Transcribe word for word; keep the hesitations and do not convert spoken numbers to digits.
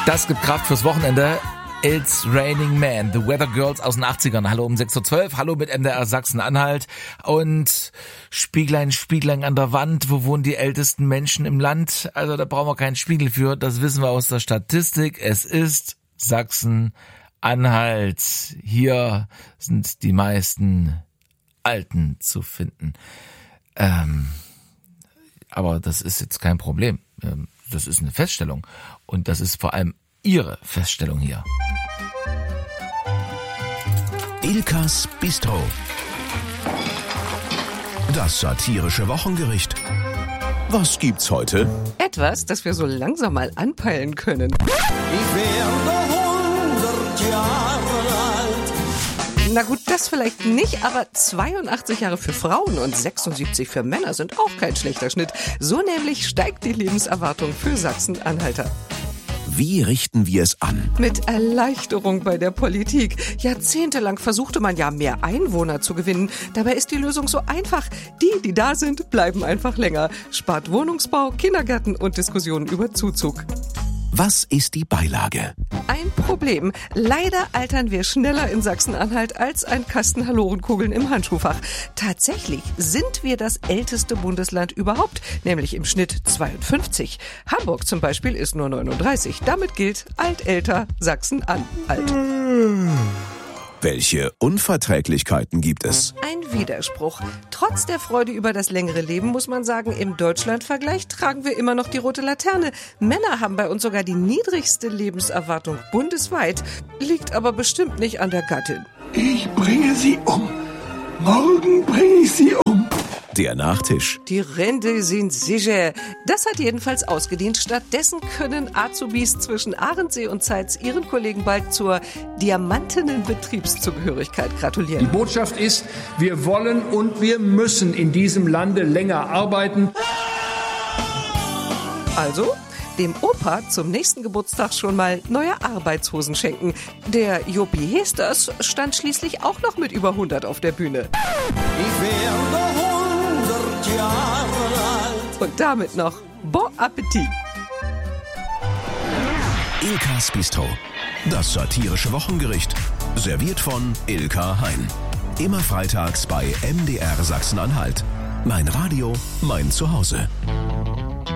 Das gibt Kraft fürs Wochenende. It's Raining Man, The Weather Girls aus den achtzigern. Hallo um sechs Uhr zwölf, hallo mit M D R Sachsen-Anhalt. Und Spieglein, Spieglein an der Wand, wo wohnen die ältesten Menschen im Land? Also da brauchen wir keinen Spiegel für, das wissen wir aus der Statistik. Es ist Sachsen-Anhalt. Hier sind die meisten Alten zu finden. Ähm, aber das ist jetzt kein Problem. Das ist eine Feststellung. Und das ist vor allem Ihre Feststellung hier. Ilkas Bistro. Das satirische Wochengericht. Was gibt's heute? Etwas, das wir so langsam mal anpeilen können. Ich werde hundert Jahre alt. Na gut, das vielleicht nicht, aber zweiundachtzig Jahre für Frauen und sechsundsiebzig für Männer sind auch kein schlechter Schnitt. So nämlich steigt die Lebenserwartung für Sachsen-Anhalter. Wie richten wir es an? Mit Erleichterung bei der Politik. Jahrzehntelang versuchte man ja, mehr Einwohner zu gewinnen. Dabei ist die Lösung so einfach. Die, die da sind, bleiben einfach länger. Spart Wohnungsbau, Kindergärten und Diskussionen über Zuzug. Was ist die Beilage? Ein Problem. Leider altern wir schneller in Sachsen-Anhalt als ein Kasten Halorenkugeln im Handschuhfach. Tatsächlich sind wir das älteste Bundesland überhaupt, nämlich im Schnitt zweiundfünfzig. Hamburg zum Beispiel ist nur neununddreißig. Damit gilt alt-älter Sachsen-Anhalt. Welche Unverträglichkeiten gibt es? Ein Widerspruch. Trotz der Freude über das längere Leben muss man sagen, im Deutschlandvergleich tragen wir immer noch die rote Laterne. Männer haben bei uns sogar die niedrigste Lebenserwartung bundesweit. Liegt aber bestimmt nicht an der Gattin. Ich bringe sie um. Morgen bringe ich sie um. Der Nachtisch. Die Rente sind sicher. Das hat jedenfalls ausgedient. Stattdessen können Azubis zwischen Arendsee und Zeitz ihren Kollegen bald zur diamantenen Betriebszugehörigkeit Die gratulieren. Botschaft ist, wir wollen und wir müssen in diesem Lande länger arbeiten. Also dem Opa zum nächsten Geburtstag schon mal neue Arbeitshosen schenken. Der Jopi Hesters stand schließlich auch noch mit über hundert auf der Bühne. Ich werde hundert Jahre alt. Und damit noch Bon Appetit. Ilkas Bistro. Das satirische Wochengericht. Serviert von Ilka Hein. Immer freitags bei M D R Sachsen-Anhalt. Mein Radio, mein Zuhause.